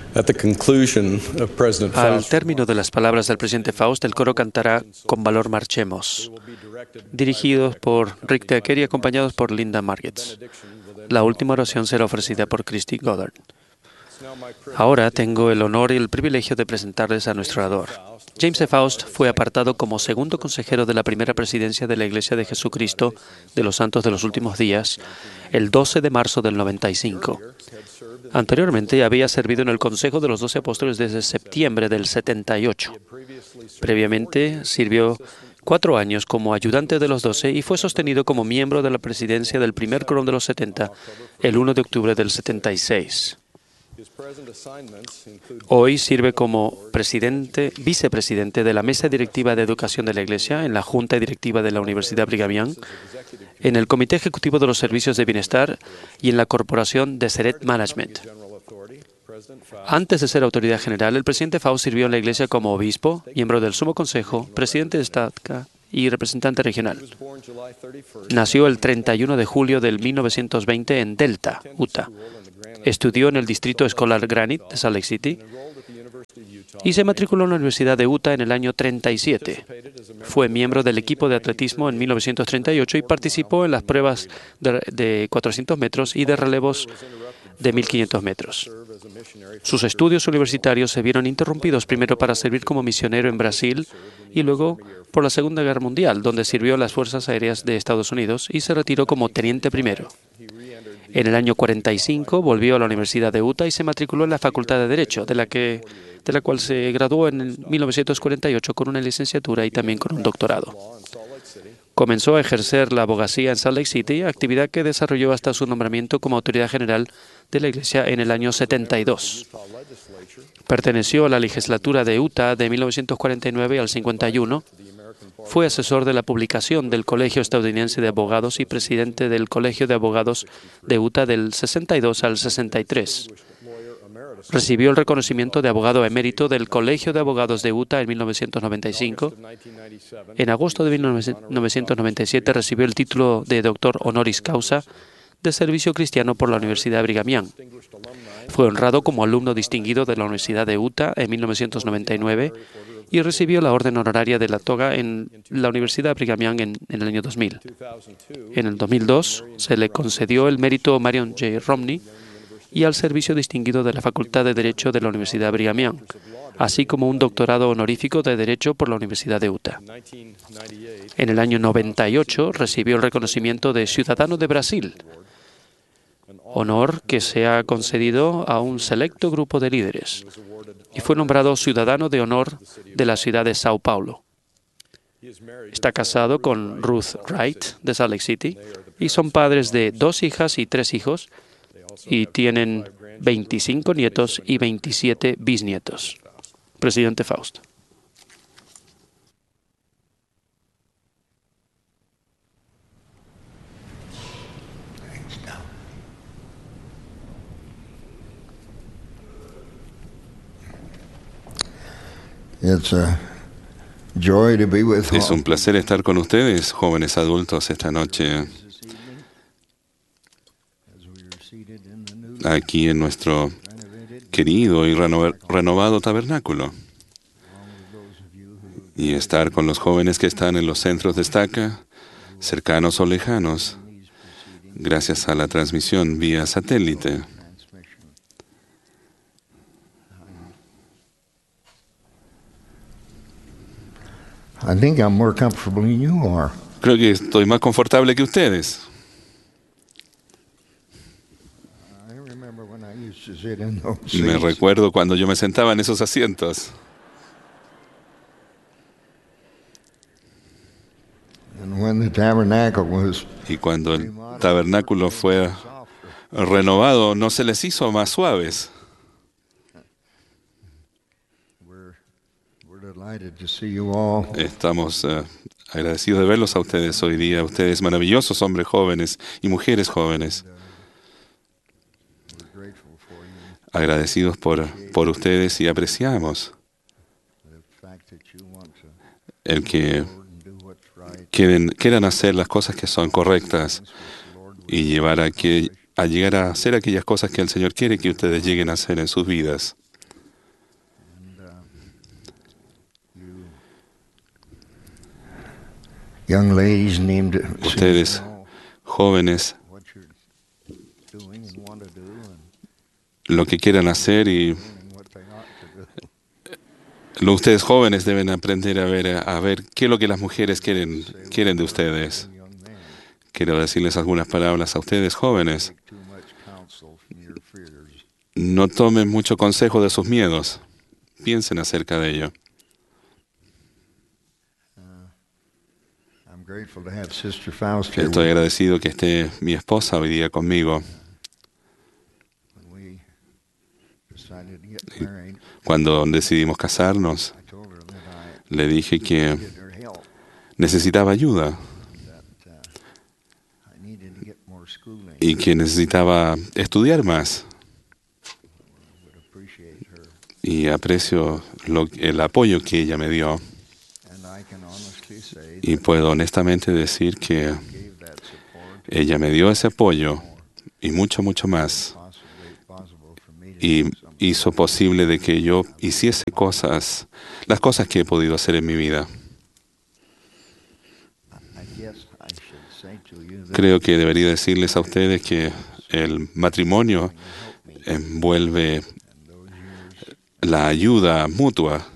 At the conclusion of President Al Faust's término de las palabras del presidente Faust, el coro cantará Con valor marchemos, dirigidos por Rick Decker y acompañados por Linda Margetts. La última oración será ofrecida por Christy Goddard. Ahora tengo el honor y el privilegio de presentarles a nuestro orador. James E. Faust fue apartado como segundo consejero de la primera presidencia de la Iglesia de Jesucristo de los Santos de los Últimos Días el 12 de marzo del 95. Anteriormente había servido en el Consejo de los 12 Apóstoles desde septiembre del 78. Previamente sirvió 4 años como ayudante de los 12 y fue sostenido como miembro de la presidencia del primer quórum de los 70 el 1 de octubre del 76. Hoy sirve como vicepresidente de la Mesa Directiva de Educación de la Iglesia, en la Junta Directiva de la Universidad Brigham Young, en el Comité Ejecutivo de los Servicios de Bienestar y en la Corporación de Seret Management. Antes de ser autoridad general, el presidente Faust sirvió en la Iglesia como obispo, miembro del Sumo Consejo, presidente de Estaca y representante regional. Nació el 31 de julio del 1920 en Delta, Utah. Estudió en el Distrito Escolar Granite de Salt Lake City y se matriculó en la Universidad de Utah en el año 37. Fue miembro del equipo de atletismo en 1938 y participó en las pruebas de 400 metros y de relevos de 1.500 metros. Sus estudios universitarios se vieron interrumpidos primero para servir como misionero en Brasil y luego por la Segunda Guerra Mundial, donde sirvió en las Fuerzas Aéreas de Estados Unidos y se retiró como teniente primero. En el año 45 volvió a la Universidad de Utah y se matriculó en la Facultad de Derecho, de la cual se graduó en 1948 con una licenciatura y también con un doctorado. Comenzó a ejercer la abogacía en Salt Lake City, actividad que desarrolló hasta su nombramiento como autoridad general de la Iglesia en el año 72. Perteneció a la legislatura de Utah de 1949 al 51. Fue asesor de la publicación del Colegio Estadounidense de Abogados y presidente del Colegio de Abogados de Utah del 62 al 63. Recibió el reconocimiento de abogado emérito del Colegio de Abogados de Utah en 1995. En agosto de 1997 recibió el título de doctor honoris causa de servicio cristiano por la Universidad Brigham Young. Fue honrado como alumno distinguido de la Universidad de Utah en 1999 y recibió la orden honoraria de la toga en la Universidad Brigham Young en el año 2000. En el 2002 se le concedió el mérito Marion J. Romney y al servicio distinguido de la Facultad de Derecho de la Universidad Brigham Young, así como un doctorado honorífico de Derecho por la Universidad de Utah. En el año 98 recibió el reconocimiento de Ciudadano de Brasil, honor que se ha concedido a un selecto grupo de líderes, y fue nombrado Ciudadano de Honor de la ciudad de Sao Paulo. Está casado con Ruth Wright de Salt Lake City y son padres de 2 hijas y 3 hijos y tienen 25 nietos y 27 bisnietos. Presidente Faust. Es un placer estar con ustedes, jóvenes adultos, esta noche, aquí en nuestro querido y renovado tabernáculo, y estar con los jóvenes que están en los centros de estaca, cercanos o lejanos, gracias a la transmisión vía satélite. Creo que estoy más confortable que ustedes. Me recuerdo cuando yo me sentaba en esos asientos. Y cuando el tabernáculo fue renovado, no se les hizo más suaves. Estamos agradecidos de verlos a ustedes hoy día, ustedes maravillosos hombres jóvenes y mujeres jóvenes. Agradecidos por ustedes y apreciamos el que quieran hacer las cosas que son correctas y llegar a hacer aquellas cosas que el Señor quiere que ustedes lleguen a hacer en sus vidas. young ladies named Ustedes, Susan, jóvenes, what you're doing and want to do and lo que quieran hacer y what they ought to do. ustedes jóvenes deben aprender a ver qué es lo que las mujeres quieren de ustedes. Young men, Quiero decirles algunas palabras a ustedes jóvenes. take too much counsel from your fears. No tomen mucho consejo de sus miedos. Piensen acerca de ello. I'm grateful to have Sister Faust here. Estoy agradecido que esté mi esposa hoy día conmigo. When we decided to get married, Cuando decidimos casarnos, I told her that le dije que I needed her help, necesitaba ayuda that I needed to get more schooling. y que necesitaba estudiar más. Would appreciate her, Y aprecio el apoyo que ella me dio. and I can honestly say Y puedo honestamente decir que gave that support ella me dio ese apoyo y mucho, mucho más. possible for me to Y do something. hizo posible de que yo hiciese las cosas que he podido hacer en mi vida. I guess I should say to you that Creo que debería decirles a ustedes que el matrimonio envuelve those years la ayuda mutua